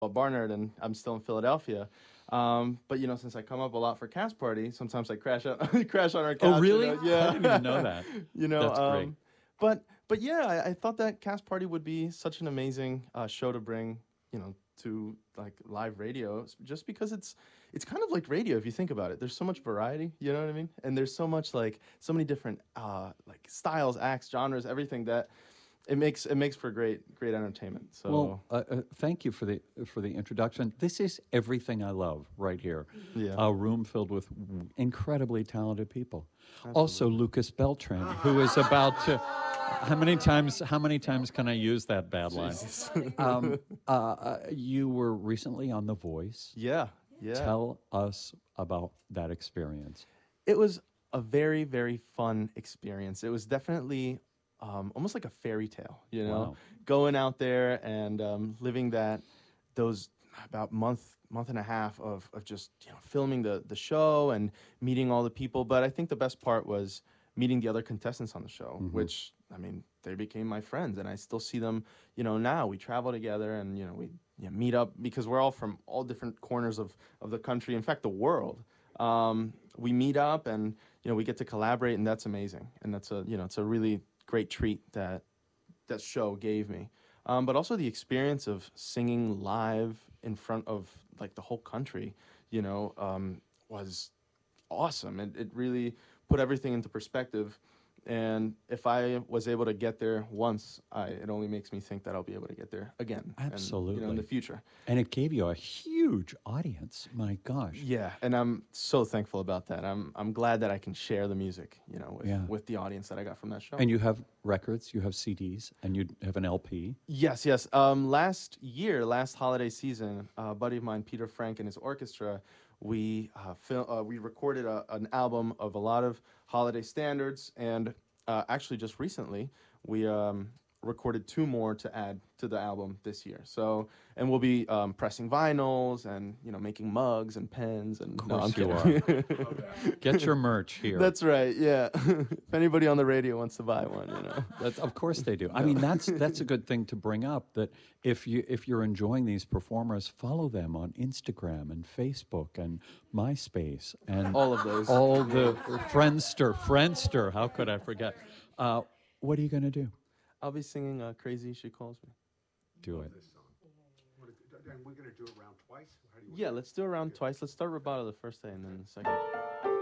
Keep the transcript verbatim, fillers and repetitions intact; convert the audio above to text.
Well, Barnard, and I'm still in Philadelphia. Um, but you know, since I come up a lot for Cast Party, sometimes I crash out, crash on our Oh, couch. You really? know? I didn't even know Yeah, that. you know. That's great. Um, but but yeah, I, I thought that Cast Party would be such an amazing uh, show to bring, you know, to like live radio, s- just because it's it's kind of like radio if you think about it. There's so much variety, you know what I mean? And there's so much like so many different uh, like styles, acts, genres, everything that it makes it makes for great great entertainment. So Well, uh, uh, thank you for the for the introduction. This is everything I love right here. yeah, A room filled with w- incredibly talented people. Also, absolutely. Lucas Beltran, who is about to. How many times? How many times can I use that bad line? Jesus. Um, uh, uh, you were recently on The Voice. Yeah, yeah. Tell us about that experience. It was a very, very fun experience. It was definitely um, almost like a fairy tale, you know, Wow. going out there and um, living that those about month month and a half of, of just you know filming the the show and meeting all the people. But I think the best part was meeting the other contestants on the show, which I mean they became my friends, and I still see them. You know, now we travel together, and you know we you know, meet up because we're all from all different corners of of the country. In fact, the world. Um, we meet up, and you know we get to collaborate, and that's amazing. And that's a you know it's a really great treat that that show gave me. Um, but also the experience of singing live in front of like the whole country, you know, um, was awesome. It, it really put everything into perspective. And if I was able to get there once, I, it only makes me think that I'll be able to get there again. And, you know, in Absolutely. the future. And it gave you a huge audience. My gosh. Yeah, and I'm so thankful about that. I'm I'm glad that I can share the music, you know, with, Yeah. with the audience that I got from that show. And you have records, you have C Ds, and you have an L P. Yes, yes. Um, last year, last holiday season, a buddy of mine, Peter Frank, and his orchestra, we uh, fil- uh, we recorded a, an album of a lot of holiday standards, and uh, actually, just recently, we um, recorded two more to add to the album this year. So, and we'll be um, pressing vinyls and you know making mugs and pens and. Of No, I'm course you kidding. are. Get your merch here. That's right. Yeah. If anybody on the radio wants to buy one, you know. That's, of course they do. I mean, that's that's a good thing to bring up. That if you if you're enjoying these performers, follow them on Instagram and Facebook and MySpace and All of those. all the Friendster, Friendster. How could I forget? Uh, what are you going to do? I'll be singing uh, "Crazy She Calls Me." Do it. This song. Wanna- And we're going to do it around twice? How do you Yeah, let's do it around twice. Let's start rubato the first day and then the second.